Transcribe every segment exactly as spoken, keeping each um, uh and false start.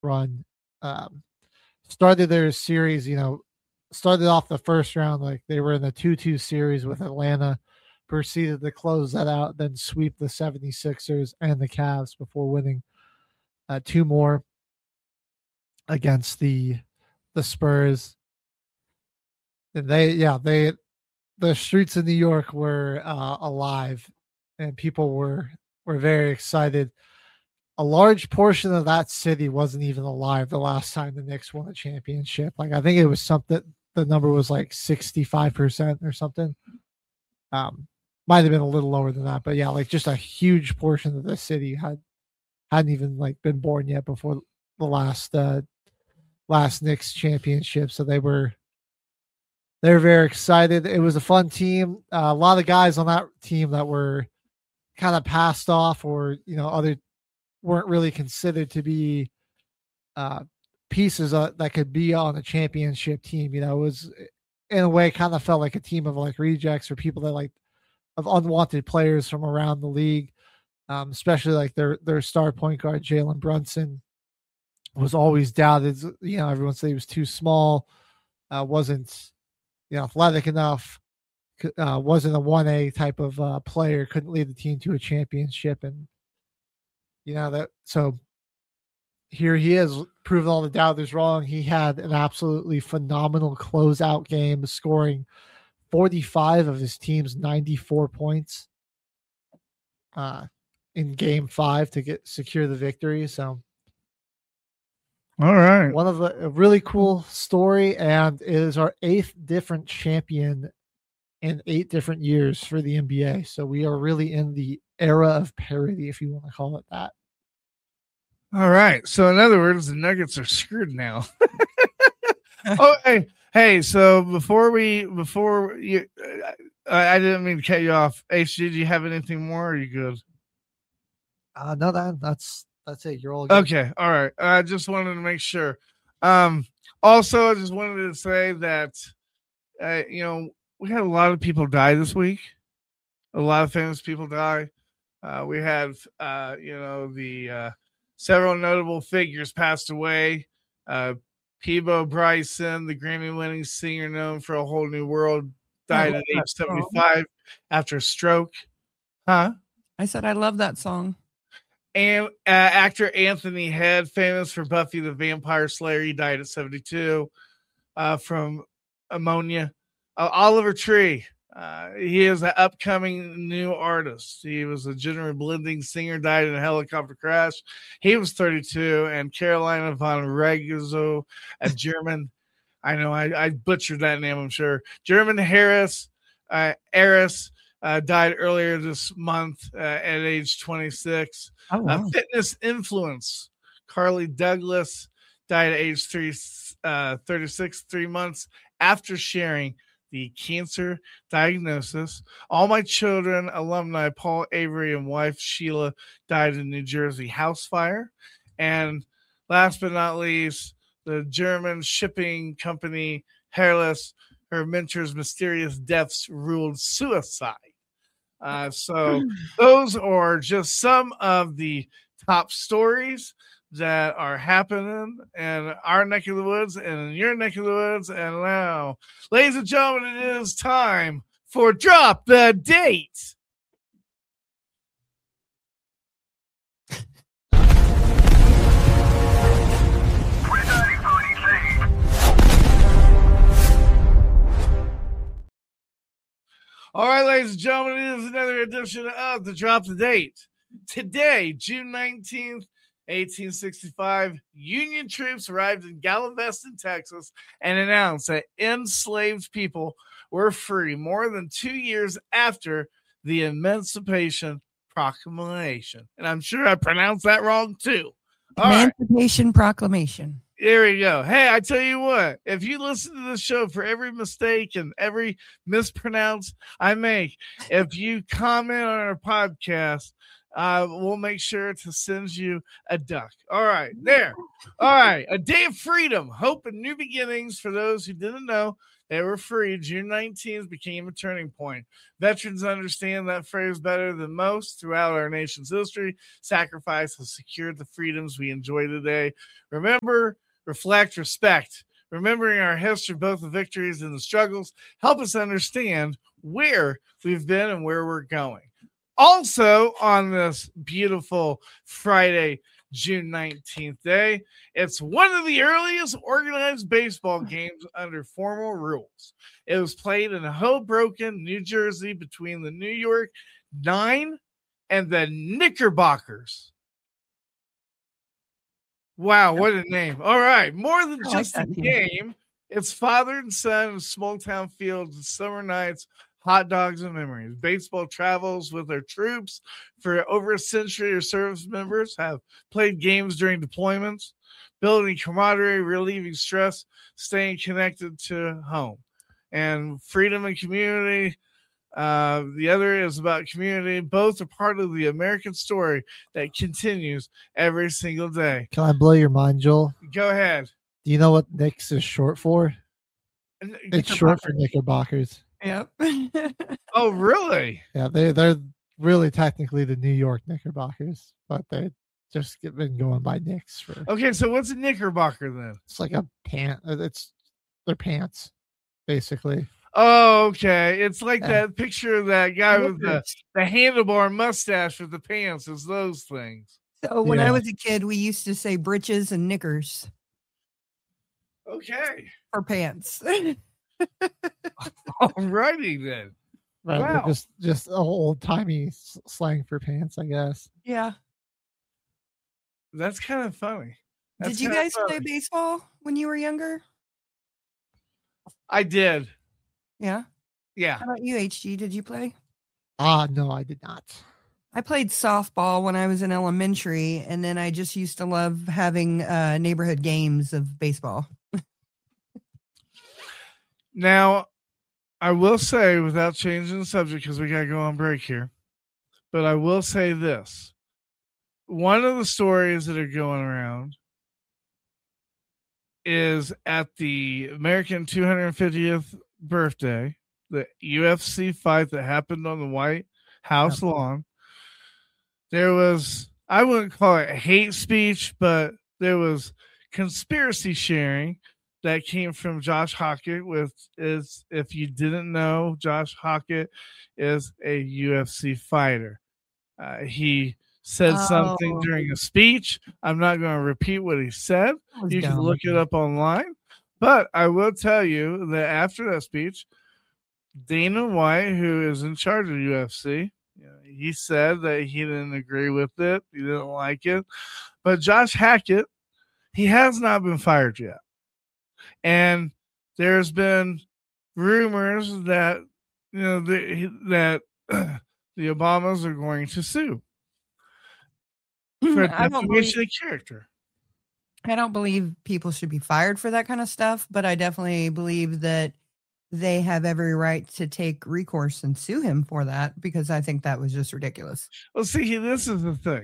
run. Um, started their series, you know, started off the first round like they were in the two two series with Atlanta, proceeded to close that out, then sweep the 76ers and the Cavs before winning uh, two more against the the Spurs. And they, yeah, they the streets of New York were uh, alive, and people were were very excited. A large portion of that city wasn't even alive the last time the Knicks won a championship. Like I think it was something. The number was like sixty-five percent or something. Um, might have been a little lower than that, but yeah, like just a huge portion of the city had hadn't even like been born yet before the last uh last Knicks championship. So they were they were very excited. It was a fun team. Uh, a lot of guys on that team that were kind of passed off, or you know, other weren't really considered to be uh, pieces uh, that could be on a championship team. You know, it was in a way kind of felt like a team of like rejects or people that like of unwanted players from around the league, um, especially like their their star point guard Jalen Brunson was always doubted. You know, everyone said he was too small, uh, wasn't you know athletic enough, uh, wasn't a one A type of uh, player, couldn't lead the team to a championship, and you know that so. Here he is, proving all the doubters wrong. He had an absolutely phenomenal closeout game, scoring forty-five of his team's ninety-four points uh, in game five to get secure the victory. So, all right, one of the a really cool story, and it is our eighth different champion in eight different years for the N B A. So we are really in the era of parity, if you want to call it that. All right. So in other words, the Nuggets are screwed now. oh, hey, hey. So before we, before you, I, I didn't mean to cut you off. H, did you have anything more? Or are you good? Uh, no, that that's that's it. You're all good. Okay. All right. I just wanted to make sure. Um. Also, I just wanted to say that, uh, you know, we had a lot of people die this week. A lot of famous people die. Uh, we had, uh, you know, the. Uh, Several notable figures passed away. Uh, Peabo Bryson, the Grammy-winning singer known for A Whole New World, died at age seventy-five after a stroke. Huh? I said I love that song. And uh, actor Anthony Head, famous for Buffy the Vampire Slayer, he died at seventy-two uh, from pneumonia. Uh, Oliver Tree. Uh, he is an upcoming new artist. He was a genre blending singer, died in a helicopter crash. He was thirty-two. And Carolina von Regzo, a German, I know I, I butchered that name, I'm sure. German Harris, uh, heiress, uh, died earlier this month uh, at age twenty-six. Oh, wow. uh, fitness influence, Carly Douglas, died at age three, uh, thirty-six, three months after sharing the cancer diagnosis. All My Children alumni Paul Avery and wife Sheila died in New Jersey house fire. And last but not least, the German shipping company Herles, her mentor's mysterious deaths ruled suicide. Uh, so those are just some of the top stories that are happening in our neck of the woods and in your neck of the woods. And now, ladies and gentlemen, it is time for Drop the Date. All right, ladies and gentlemen, it is another edition of the Drop the Date. Today, June nineteenth, eighteen sixty-five, Union troops arrived in Galveston, Texas, and announced that enslaved people were free more than two years after the Emancipation Proclamation. And I'm sure I pronounced that wrong, too. All Emancipation right. Proclamation. There we go. Hey, I tell you what, if you listen to this show for every mistake and every mispronounce I make, if you comment on our podcast, uh, we'll make sure to send you a duck. All right, there. All right, a day of freedom, hope, and new beginnings. For those who didn't know, they were free. June nineteenth became a turning point. Veterans understand that phrase better than most. Throughout our nation's history, sacrifice has secured the freedoms we enjoy today. Remember, reflect, respect. Remembering our history, both the victories and the struggles, help us understand where we've been and where we're going. Also, on this beautiful Friday, June nineteenth day, it's one of the earliest organized baseball games under formal rules. It was played in Hoboken, New Jersey, between the New York Nine and the Knickerbockers. Wow, what a name. All right. More than I just like a that name. game, it's father and son, small town fields, summer nights, hot dogs, and memories. Baseball travels with their troops for over a century. Or service members have played games during deployments, building camaraderie, relieving stress, staying connected to home. And freedom and community. Uh, the other is about community. Both are part of the American story that continues every single day. Can I blow your mind, Joel? Go ahead. Do you know what Knicks is short for? It's short for Knickerbockers. Yep. Oh, really? Yeah, they they're really technically the New York Knickerbockers, but they just get been going by Knicks for. Okay, so what's a Knickerbocker then? It's like a pant. It's their pants, basically. Oh, okay. It's like Yeah. that picture of that guy with the, the handlebar mustache with the pants. It's those things. So when Yeah. I was a kid, we used to say britches and knickers Okay. for pants. Alrighty then. Right, they're Wow. just just old timey slang for pants, I guess. Yeah. That's kind of funny. That's Did you kinda guys play funny. baseball when you were younger? I did. Yeah. Yeah. How about you, H G? Did you play? Ah, no, I did not. I played softball when I was in elementary, and then I just used to love having uh, neighborhood games of baseball. Now, I will say, without changing the subject, because we got to go on break here, but I will say this. One of the stories that are going around is at the American two hundred fiftieth birthday, the U F C fight that happened on the White House lawn. There was, I wouldn't call it hate speech, but there was conspiracy sharing that came from Josh Hockett. With is, if you didn't know, Josh Hockett is a U F C fighter. Uh, he said something Oh. during a speech. I'm not going to repeat what he said. That was You can dumb. look it up online. But I will tell you that after that speech, Dana White, who is in charge of U F C, you know, he said that he didn't agree with it. He didn't like it. But Josh Hackett, he has not been fired yet. And there's been rumors that, you know, the, that the Obamas are going to sue for I don't believe, defamation of character. I don't believe people should be fired for that kind of stuff, but I definitely believe that they have every right to take recourse and sue him for that, because I think that was just ridiculous. Well, see, this is the thing.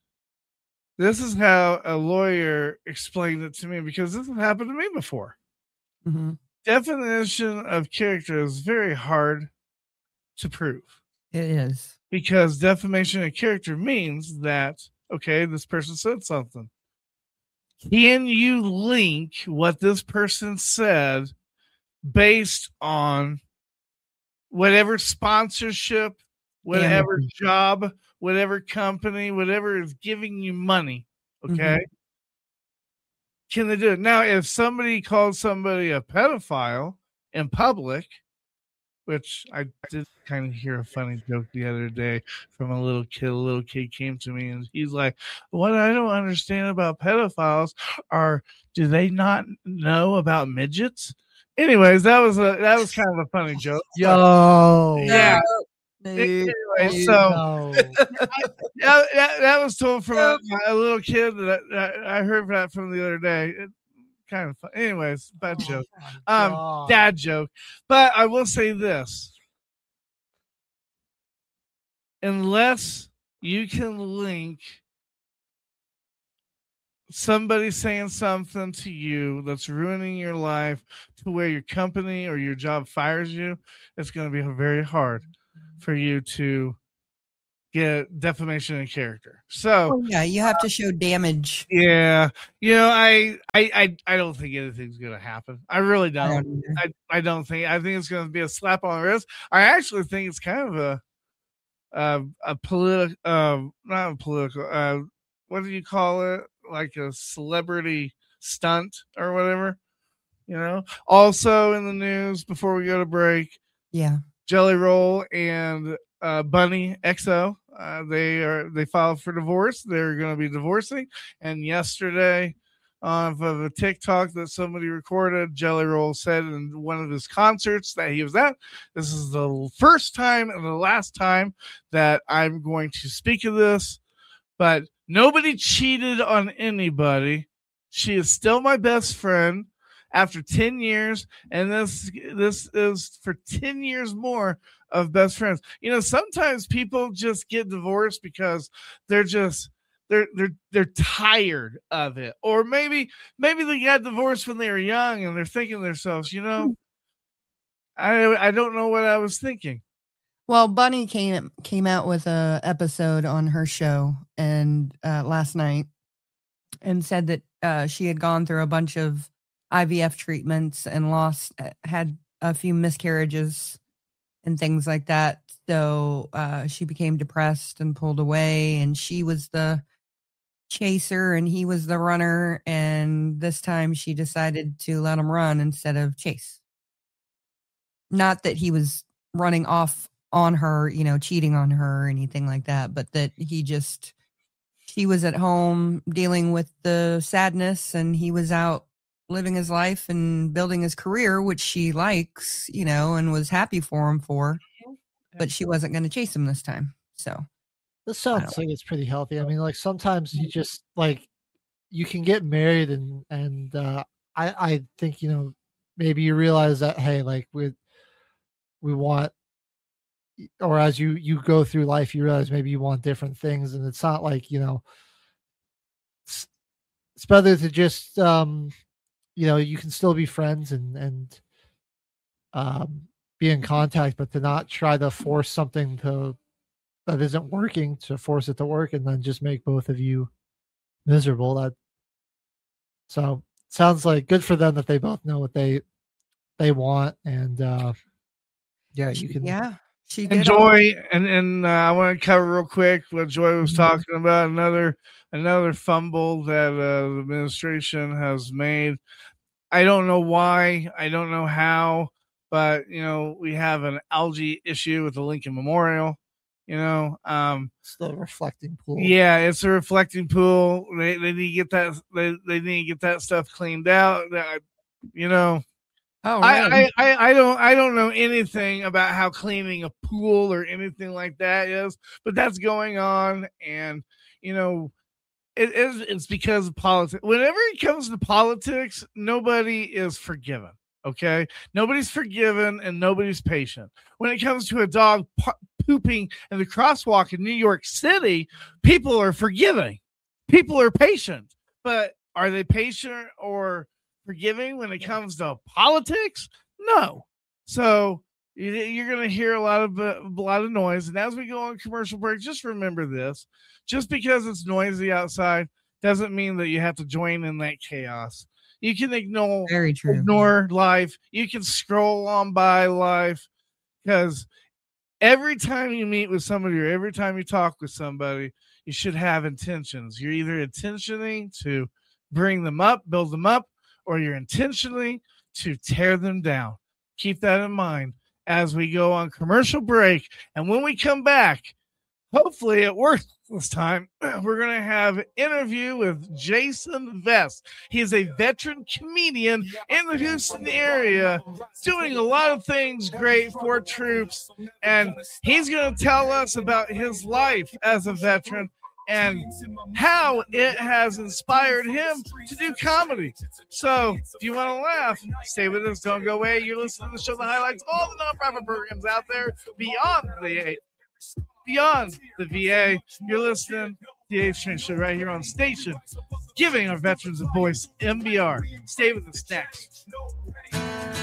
This is how a lawyer explained it to me, because this has happened to me before. Mm-hmm. Definition of character is very hard to prove, It is. because defamation of character means that, okay, this person said something. Can you link what this person said based on whatever sponsorship, whatever Yeah. job, whatever company, whatever is giving you money? Okay. Mhm. Can they do it? Now, if somebody called somebody a pedophile in public, which I did kind of hear a funny joke the other day from a little kid. A little kid came to me and he's like, what I don't understand about pedophiles are, do they not know about midgets? Anyways, that was a that was kind of a funny joke. Yo. Yeah. No. Anyway, so No. that, that, that was told from a, a little kid that I, I heard that from the other day. It, kind of fun. Anyways, bad joke. Um, God. dad joke. But I will say this. Unless you can link somebody saying something to you that's ruining your life to where your company or your job fires you, it's going to be very hard for you to get defamation of character. So Well, yeah, you have to show damage. yeah, you know, I I I, I don't think anything's going to happen. I really I don't. don't either. I, I don't think. I think it's going to be a slap on the wrist. I actually think it's kind of a uh, a political, uh, not a political. Uh, what do you call it? Like a celebrity stunt or whatever. You know. Also in the news before we go to break, Yeah. Jelly Roll and uh, Bunny X O. Uh, they are they filed for divorce. They're going to be divorcing. And yesterday, off of a TikTok that somebody recorded, Jelly Roll said in one of his concerts that he was at, "This is the first time and the last time that I'm going to speak of this, but nobody cheated on anybody. She is still my best friend." After ten years, and this this is for ten years more of best friends. You know, sometimes people just get divorced because they're just they're they're they're tired of it, or maybe maybe they got divorced when they were young and they're thinking to themselves, you know, I I don't know what I was thinking. Well, Bunny came came out with a episode on her show and uh, last night, and said that uh, she had gone through a bunch of I V F treatments and lost had a few miscarriages and things like that. So uh, she became depressed and pulled away, and she was the chaser and he was the runner. And this time she decided to let him run instead of chase. Not that he was running off on her, you know, cheating on her or anything like that, but that he just, she was at home dealing with the sadness and he was out living his life and building his career, which she likes, you know, and was happy for him for, but she wasn't going to chase him this time. So This sounds like it's pretty healthy. I mean, like sometimes you just like you can get married and and uh I I think, you know, maybe you realize that hey, like we we want, or as you you go through life you realize maybe you want different things, and it's not like, you know, it's, it's better to just um you know, you can still be friends and and um be in contact, but to not try to force something to that isn't working, to force it to work and then just make both of you miserable. That so sounds like good for them that they both know what they they want, and uh yeah, you can yeah, she did all- Enjoy, and and uh, I want to cover real quick what Joy was talking about. Another another fumble that uh, the administration has made. I don't know why. I don't know how, but you know, we have an algae issue with the Lincoln Memorial. You know, um, it's the reflecting pool. yeah, it's a reflecting pool. They they need to get that they, they need to get that stuff cleaned out. That, you know, Oh, I, really? I, I, I don't I don't know anything about how cleaning a pool or anything like that is, but that's going on, and you know, it is it's because of politics. Whenever it comes to politics, nobody is forgiven. Okay, nobody's forgiven and nobody's patient. When it comes to a dog po- pooping in the crosswalk in New York City, people are forgiving, people are patient, but are they patient or forgiving when it comes to politics? No. So you're going to hear a lot of a lot of noise, and as we go on commercial break, just remember this: just because it's noisy outside doesn't mean that you have to join in that chaos. You can ignore Very true. ignore life. You can scroll on by life, because every time you meet with somebody or every time you talk with somebody, you should have intentions. You're either intentioning to bring them up, build them up, or you're intentionally to tear them down. Keep that in mind as we go on commercial break. And when we come back, hopefully it works this time, we're going to have an interview with Jason Vest. He is a veteran comedian in the Houston area, doing a lot of things great for troops. And he's going to tell us about his life as a veteran and how it has inspired him to do comedy. So if you want to laugh, stay with us. Don't go away. You're listening to the show that highlights all the nonprofit programs out there beyond the eight. beyond the V A. You're listening to the A Train Show right here on station, giving our veterans a voice. M B R. Stay with us next.